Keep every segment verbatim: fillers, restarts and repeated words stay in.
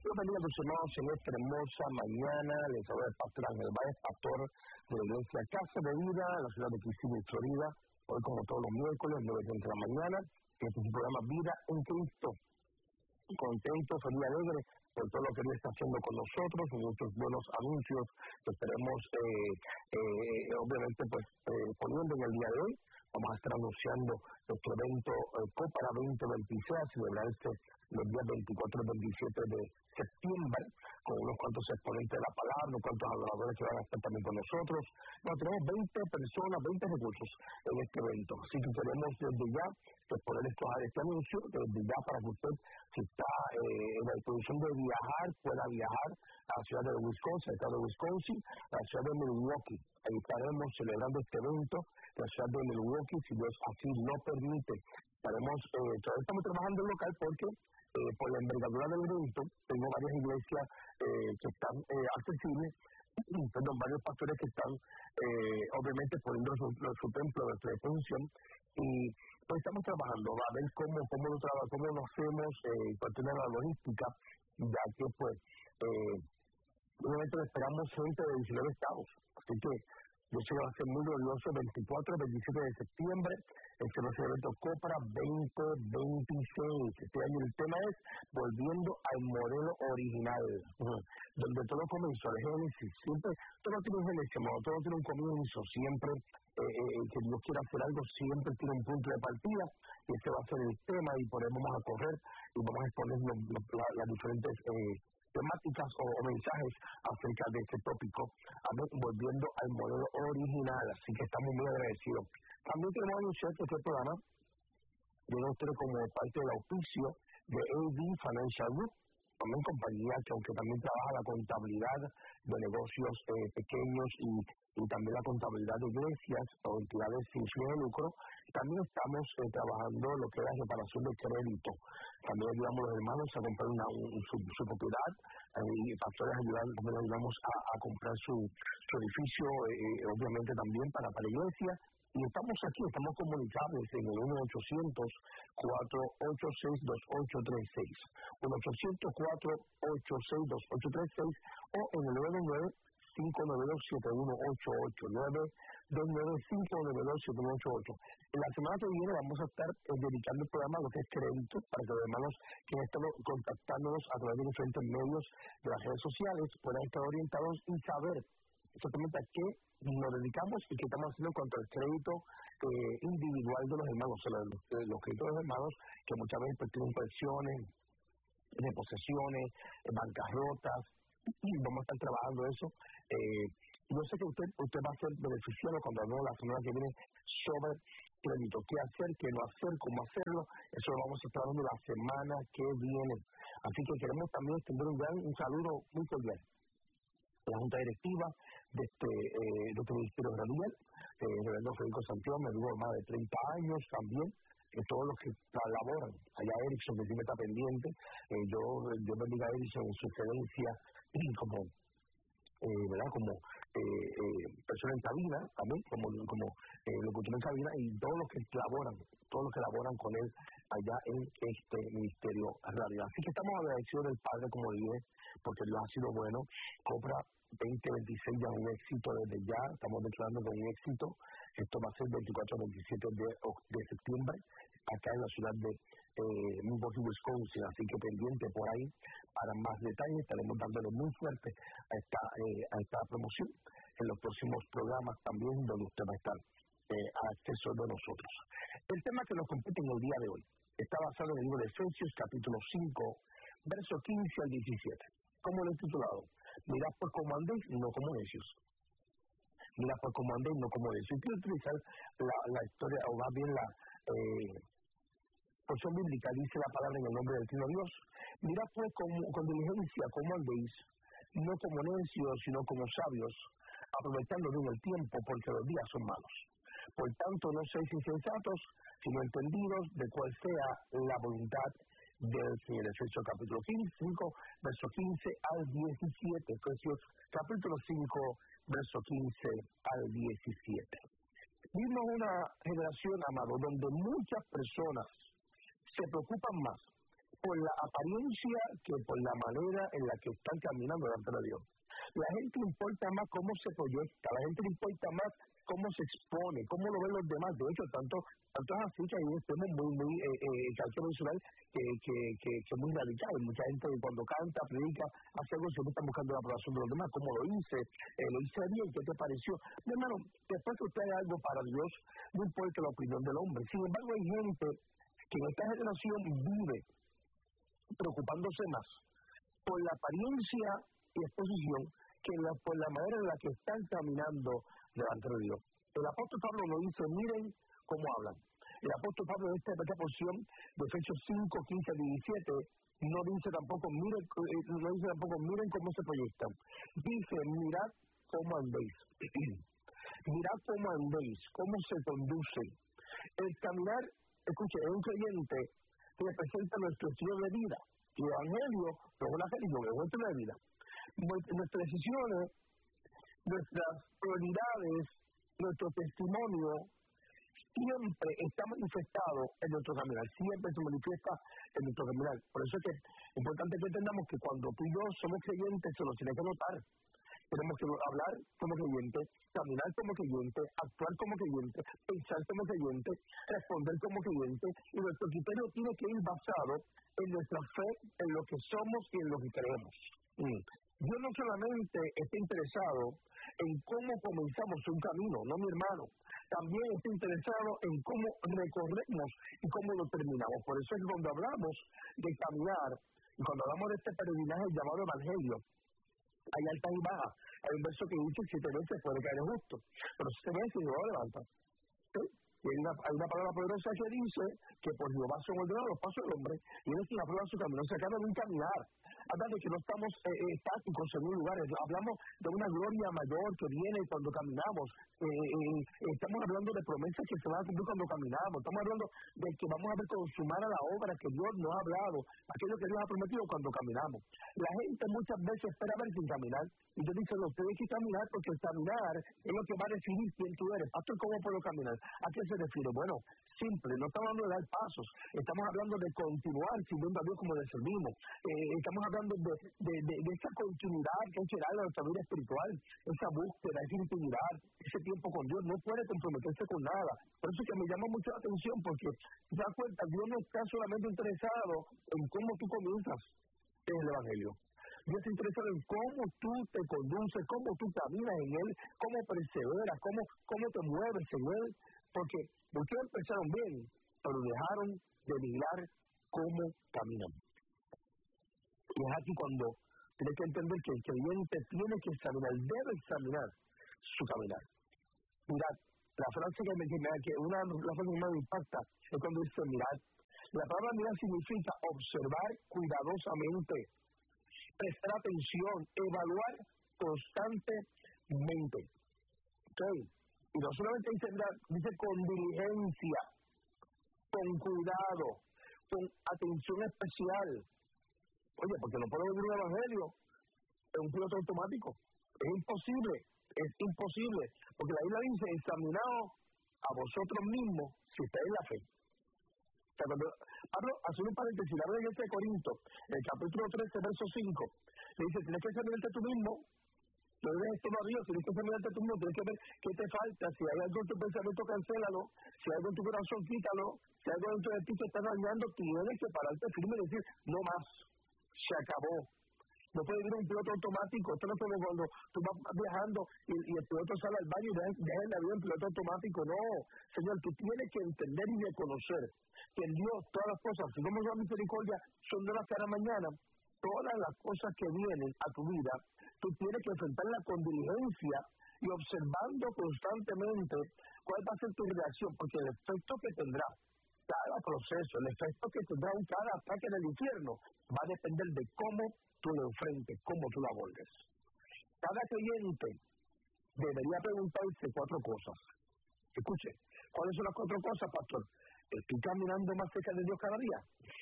Dios bendiga a tus hermanos en esta hermosa mañana. Les habla el pastor Ángel Báez, pastor de la iglesia Casa de Vida, en la ciudad de Kissimmee, Florida. Hoy, como todos los miércoles, nueve de la mañana, este es un programa Vida en Cristo. Contento, feliz, alegre por todo lo que Dios está haciendo con nosotros, en nuestros buenos anuncios que estaremos, eh, eh, obviamente, pues eh, poniendo en el día de hoy. Vamos a estar anunciando nuestro evento eh, Copara veinte veintiséis, a celebrarse los días veinticuatro y veintisiete de septiembre, con unos cuantos exponentes de la palabra, unos cuantos adoradores que van a estar también con nosotros. Bueno, tenemos veinte personas, veinte recursos en este evento. Así que queremos desde ya pues, poder escoger este anuncio, desde ya para que usted, si está eh, en la disposición de viajar, pueda viajar a la ciudad de Wisconsin, al estado de Wisconsin, a la ciudad de Milwaukee. Ahí estaremos celebrando este evento, la ciudad de Milwaukee, si Dios así lo permite. Estaremos, eh, todavía estamos trabajando en local porque eh, por la envergadura del evento tengo varias iglesias eh, que están eh, accesibles, perdón, varios pastores que están eh, obviamente poniendo su, su templo de exposición, y pues estamos trabajando a ver cómo, cómo, lo, traba, cómo lo hacemos, eh, para tener la logística, ya que pues eh, obviamente esperamos gente de diecinueve estados, así que yo sé que va a ser muy glorioso. Veinticuatro y veintisiete de septiembre, este va a ser el evento Copara veinte veintiséis. Este año el tema es Volviendo al Modelo Original, uh-huh. donde todo comenzó, el Génesis. Siempre, todo tiene un génesis, todo tiene un comienzo. Siempre eh, eh, que Dios quiera hacer algo, siempre tiene un punto de partida, y este va a ser el tema, y por ahí vamos a correr y vamos a exponer los, los, la, las diferentes eh, temáticas o, o mensajes acerca de este tópico, volviendo al modelo original. Así que estamos muy agradecidos. También queremos anunciar que este programa llega a ustedes como parte del auspicio de A D Financial Group, también compañía que aunque también trabaja la contabilidad de negocios eh, pequeños y, y también la contabilidad de iglesias o entidades sin fines de lucro, también estamos eh, trabajando lo que es la reparación de crédito. También ayudamos a los hermanos a comprar una, un, su, su propiedad, eh, y pastores ayudan, también ayudamos a, a comprar su, su edificio, eh, obviamente también para, para la iglesia. Y estamos aquí, estamos comunicables en el uno ochocientos, cuatro ocho seis, dos ocho tres seis, uno ochocientos, cuatro ocho seis, dos ocho tres seis, o en el nueve nueve, cinco nueve dos, siete uno ocho ocho, nueve dos nueve, cinco nueve dos, siete uno ocho ocho. En la semana que viene vamos a estar eh, dedicando el programa a lo que es crédito, para que los hermanos que han estado contactándonos a través de diferentes medios de las redes sociales puedan estar orientados y saber exactamente a qué nos dedicamos y qué estamos haciendo en cuanto al crédito eh, individual de los hermanos, o sea, los, los créditos de los hermanos que muchas veces pues, tienen presiones, reposesiones, eh, bancarrotas, y vamos a estar trabajando eso. Eh, yo sé que usted usted va a ser beneficiado cuando hablemos la semana que viene sobre crédito, qué hacer, qué no hacer, cómo hacerlo. Eso lo vamos a estar hablando la semana que viene. Así que queremos también extender un gran un saludo muy cordial la Junta Directiva de este, eh, de este Ministerio Radial, eh, el reverendo Federico Santiago, me digo más de treinta años también, que todos los que laboran, allá Erickson, que siempre está pendiente, eh, yo, yo bendiga a Erickson en su excelencia como, eh, ¿verdad? como eh, eh, persona en cabina, también, como, como eh, locutor en cabina, y todos los que laboran, todos los que laboran con él allá en este Ministerio Radial. Así que estamos agradecidos del Padre, como dije, porque Dios ha sido bueno. Copra veinte veintiséis ya es un éxito desde ya, estamos declarando que es un éxito. Esto va a ser veinticuatro a veintisiete de, de septiembre, acá en la ciudad de eh, Milwaukee, Wisconsin, así que pendiente por ahí para más detalles. Estaremos dándole muy fuerte a esta, eh, a esta promoción en los próximos programas también, donde usted va a estar eh, a acceso de nosotros. El tema que nos compete en el día de hoy está basado en el libro de Efesios, capítulo cinco, versos quince al diecisiete. ¿Cómo lo he titulado? Mirad pues como andéis, no como necios. Mirad pues como andéis, no como necios. Y quiero utilizar la, la historia, o más bien la eh, porción bíblica, dice la palabra en el nombre del Señor Dios. Mirad pues con, con diligencia como andéis, no como necios, sino como sabios, aprovechando bien el tiempo, porque los días son malos. Por tanto, no seáis insensatos, sino entendidos de cuál sea la voluntad del Señor. Efesios capítulo cinco, verso quince al diecisiete. Efesios capítulo cinco, verso quince al diecisiete. Vimos una generación, amado, donde muchas personas se preocupan más por la apariencia que por la manera en la que están caminando delante de Dios. La gente le importa más cómo se proyecta, la gente le importa más cómo se expone, cómo lo ven los demás. De hecho, tanto, tanto es así que hay un extremo muy, muy eh, eh, tradicional que, que, que, que es muy radical. Mucha gente cuando canta, predica, hace algo, siempre está buscando la aprobación de los demás. ¿Cómo lo hice? Eh, ¿Lo hice bien? ¿Qué te pareció? Mi hermano, después que usted haga algo para Dios, no importa la opinión del hombre. Sin embargo, hay gente que en esta generación vive preocupándose más por la apariencia y exposición que la, por la manera en la que están caminando delante de Dios. El apóstol Pablo nos dice, miren cómo hablan. El apóstol Pablo en esta, esta porción de Efesios cinco, quince, diecisiete no dice tampoco, miren, no dice tampoco, miren cómo se proyectan. Dice, mirad cómo andéis. Mirad cómo andéis, cómo se conducen. El caminar, escuche, es un creyente que representa nuestro estilo de vida. Y el evangelio no es una religión, es un estilo de vida. Nuestras decisiones, nuestras prioridades, nuestro testimonio, siempre está manifestado en nuestro caminar, siempre se manifiesta en nuestro caminar. Por eso es que es importante que entendamos que cuando tú y yo somos creyentes, se nos tiene que notar. Tenemos que hablar como creyentes, caminar como creyentes, actuar como creyentes, pensar como creyentes, responder como creyentes, y nuestro criterio tiene que ir basado en nuestra fe, en lo que somos y en lo que creemos. Mm. Dios no solamente está interesado en cómo comenzamos un camino, no mi hermano, también está interesado en cómo recorremos y cómo lo terminamos. Por eso es que cuando hablamos de caminar, y cuando hablamos de este peregrinaje llamado Evangelio, hay altas y bajas. Hay un verso que dice siete veces puede caer justo, pero siete veces Jehová levanta. ¿Sí? Y hay una, hay una palabra poderosa que dice que por Jehová son ordenados los pasos del hombre, y él es quien aprueba su camino. Se acaba de un caminar. Habla de que no estamos eh, eh, estáticos en un lugar. Hablamos de una gloria mayor que viene cuando caminamos. Eh, eh, estamos hablando de promesas que se van a cumplir cuando caminamos. Estamos hablando de que vamos a ver consumada la obra que Dios nos ha hablado, aquello que Dios ha prometido cuando caminamos. La gente muchas veces espera ver sin caminar. Y yo digo, no, tienes que caminar porque el caminar es lo que va a definir quién tú eres. Pastor, ¿cómo puedo caminar? ¿A qué se refiere? Bueno, simple, no estamos hablando de dar pasos. Estamos hablando de continuar sirviendo a Dios como le servimos. Eh, estamos hablando de, de, de, de esa continuidad que hay que darle a nuestra vida espiritual, esa búsqueda, esa intimidad, ese tiempo con Dios. No puede comprometerse con nada. Por eso es que me llama mucho la atención, porque te das cuenta, Dios no está solamente interesado en cómo tú comienzas en el Evangelio. Dios está interesado en cómo tú te conduces, cómo tú caminas en Él, cómo perseveras, cómo, cómo te mueves en Él, porque muchos empezaron bien, pero dejaron de mirar cómo caminan. Y es aquí cuando tienes que entender que el creyente tiene que examinar, debe examinar su caminar. Mirad, la frase que me que una la frase que me impacta es cuando dice mirad. La palabra mirar significa observar cuidadosamente, prestar atención, evaluar constantemente. ¿Okay? Y no solamente dice mirar, dice con diligencia, con cuidado, con atención especial. Oye, porque no puedo vivir un evangelio en un piloto automático. Es imposible, es imposible. Porque la Biblia dice, examinaos a vosotros mismos si estáis en la fe. O sea, cuando Pablo hace un paréntesis, la Biblia de Corinto, en el capítulo trece, verso cinco, le dice, tienes que examinarte tú mismo, no debes esto no a Dios, tienes que examinarte tú mismo, tienes que ver qué te falta, si hay algo en tu pensamiento, cancélalo, si hay algo en tu corazón, quítalo, si hay algo dentro de ti que está dañando, tienes que pararte firme y decir, no más. Se acabó. No puede ir un piloto automático. Esto no es como cuando tú vas viajando y, y el piloto sale al baño y deja, deja el avión en piloto automático. No, Señor, tú tienes que entender y reconocer que en Dios todas las cosas, si no me da misericordia, son de la cara mañana. Todas las cosas que vienen a tu vida, tú tienes que enfrentarlas con diligencia y observando constantemente cuál va a ser tu reacción, porque el efecto que tendrá cada proceso, el efecto que tendrá un cada ataque del infierno va a depender de cómo tú lo enfrentes, cómo tú lo abordes. Cada creyente debería preguntarse cuatro cosas. Escuche, ¿cuáles son las cuatro cosas, pastor? ¿Estoy caminando más cerca de Dios cada día?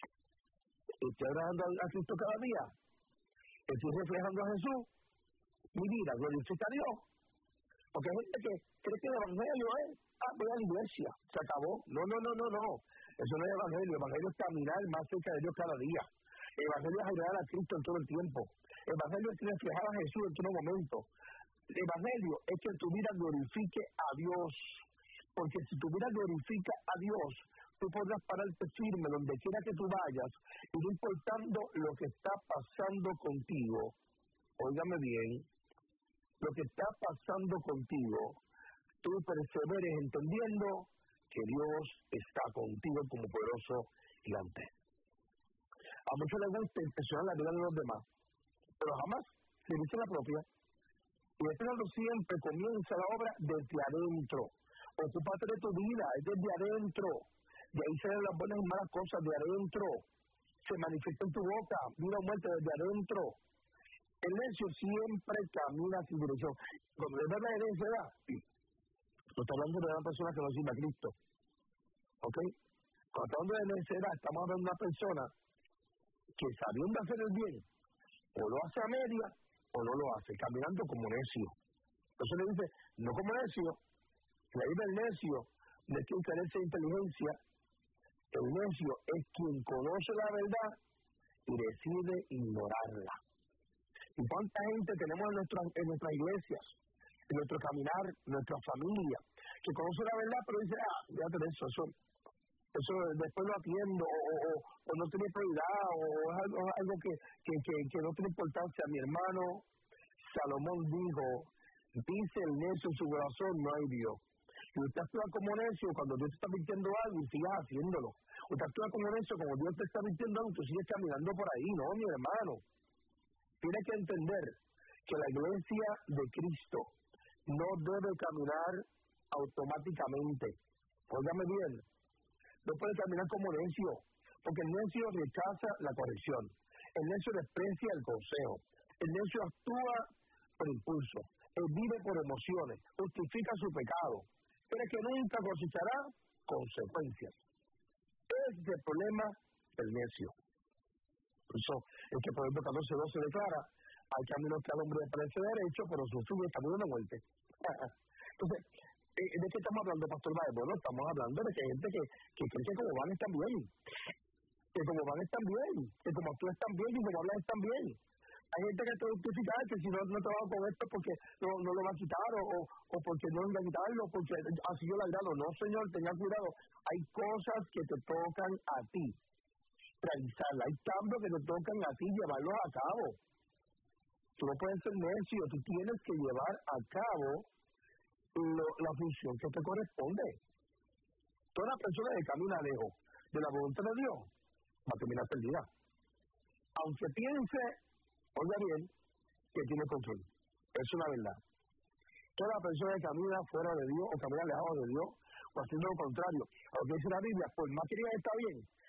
¿Estoy agradando a Cristo cada día? ¿Estoy reflejando a Jesús? ¿Mi vida glorifica a Dios? Porque hay gente que cree que el evangelio es, ah, voy a la iglesia, se acabó. No, no, no, no, no. Eso no es evangelio. El evangelio es caminar más cerca de Dios cada día. El evangelio es agradar a Cristo en todo el tiempo. El evangelio es reflejar a Jesús en todo momento. El evangelio es que tu vida glorifique a Dios. Porque si tu vida glorifica a Dios, tú podrás pararte firme donde quiera que tú vayas, y no importando lo que está pasando contigo, óigame bien, lo que está pasando contigo, tú perseveres entendiendo que Dios está contigo como poderoso gigante. A muchos les gusta impresionar la vida de los demás, pero jamás se dice la propia. Y esperando siempre comienza la obra desde adentro. Ocúpate de tu vida, es desde adentro. De ahí salen las buenas y malas cosas, de adentro. Se manifiesta en tu boca, vida o muerte desde adentro. El necio siempre camina sin dirección. Cuando es verdad de necedad, no está hablando de una persona que no sirve a Cristo. ¿Ok? Cuando está hablando de necedad, estamos hablando de una persona que sabiendo hacer el bien, o lo hace a media, o no lo hace, caminando como necio. Entonces le dice, no como necio, que ahí del necio no es quien carece de inteligencia, el necio es quien conoce la verdad y decide ignorarla. ¿Y cuánta gente tenemos en, nuestra, en nuestras iglesias, en nuestro caminar, en nuestra familia, que conoce la verdad, pero dice, ah, fíjate de eso, eso, eso después lo atiendo, o, o, o no tiene prioridad, o es algo, algo que, que, que, que no tiene importancia. Mi hermano Salomón dijo, dice el necio en su corazón, no hay Dios. Y usted actúa como necio cuando Dios te está mintiendo algo y sigas haciéndolo. Usted actúa como necio cuando Dios te está mintiendo algo y tú sigues caminando por ahí. No, mi hermano. Tiene que entender que la iglesia de Cristo no debe caminar automáticamente. Óigame bien. No puede caminar como necio, porque el necio rechaza la corrección. El necio desprecia el consejo. El necio actúa por impulso. Él vive por emociones. Justifica su pecado. Cree que nunca cosechará consecuencias. Ese es el problema del necio. Por eso es que por ejemplo catorce doce declara, hay camino que al hombre le parece derecho, pero su fin es camino de muerte. Entonces, ¿de qué estamos hablando, Pastor Baez? Bueno, estamos hablando de que hay gente que, que cree que como van están bien. Que como van están bien. Que como actúan están bien y como hablan están bien. Hay gente que te justifica que si no, no trabajo con esto porque no, no lo va a quitar o, o, o porque no va a quitarlo, porque así yo lo agrado. No, señor, tenga cuidado. Hay cosas que te tocan a ti realizarlas. Hay cambios que te tocan a ti llevarlos a cabo. Tú no puedes ser necio, tú tienes que llevar a cabo lo, la función que te corresponde. Toda persona que camina lejos de la voluntad de Dios va a terminar perdida. Aunque piense, oiga bien, que tiene control. Es una verdad. Toda persona que camina fuera de Dios o camina lejos de Dios o haciendo lo contrario a lo que dice la Biblia, por más que diga que está bien,